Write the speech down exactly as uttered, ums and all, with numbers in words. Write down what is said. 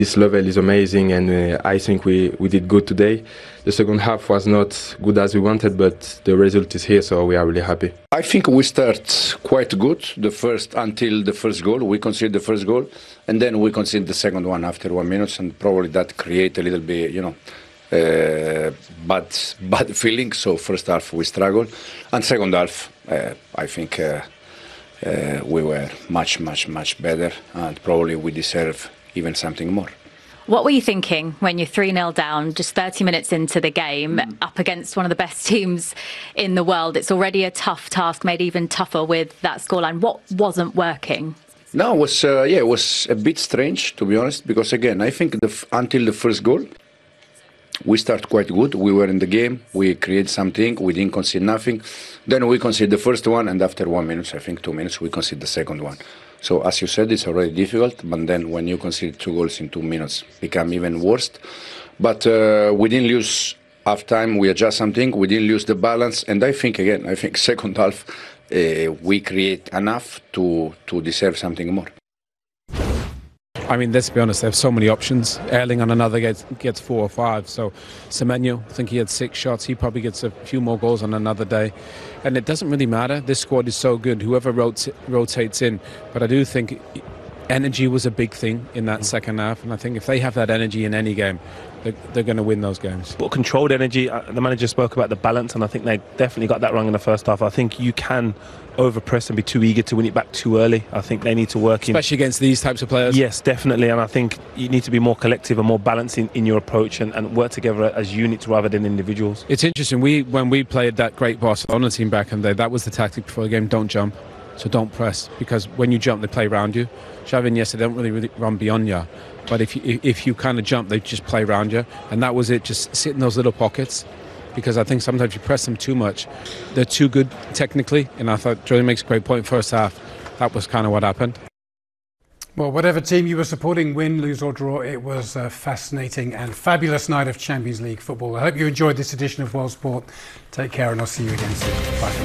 This level is amazing, and uh, I think we, we did good today. The second half was not good as we wanted, but the result is here, so we are really happy. I think we start quite good the first until the first goal. We concede the first goal, and then we concede the second one after one minute, and probably that create a little bit, you know, uh, bad bad feeling. So first half we struggle, and second half uh, I think uh, uh, we were much much much better, and probably we deserve even something more. What were you thinking when you're three nil down, just thirty minutes into the game, mm. up against one of the best teams in the world? It's already a tough task, made even tougher with that scoreline. What wasn't working? No, it was uh, yeah, it was a bit strange, to be honest, because again, I think the f until the first goal, we start quite good. We were in the game. We create something. We didn't concede nothing. Then we concede the first one, and after one minute, I think two minutes, we concede the second one. So as you said, it's already difficult. But then when you concede two goals in two minutes, become even worse. But uh, we didn't lose half time. We adjust something. We didn't lose the balance. And I think again, I think second half uh, we create enough to to deserve something more. I mean, let's be honest, they have so many options. Erling on another gets, gets four or five. So Semenyo, I think he had six shots. He probably gets a few more goals on another day. And it doesn't really matter. This squad is so good, whoever rot rotates in. But I do think energy was a big thing in that second half. And I think if they have that energy in any game, they're, they're going to win those games. But controlled energy, the manager spoke about the balance, and I think they definitely got that wrong in the first half. I think you can overpress and be too eager to win it back too early. I think they need to work in. Especially against these types of players? Yes, definitely. And I think you need to be more collective and more balanced in, in your approach, and, and work together as units rather than individuals. It's interesting. We When we played that great Barcelona team back in the day, that was the tactic before the game: don't jump. So don't press, because when you jump, they play around you. Xavi and Iniesta, they don't really, really run beyond you. But if you, if you kind of jump, they just play around you. And that was it, just sit in those little pockets. Because I think sometimes you press them too much. They're too good technically. And I thought Jordan makes a great point first half. That was kind of what happened. Well, whatever team you were supporting, win, lose or draw, it was a fascinating and fabulous night of Champions League football. I hope you enjoyed this edition of World Sport. Take care, and I'll see you again soon. Bye.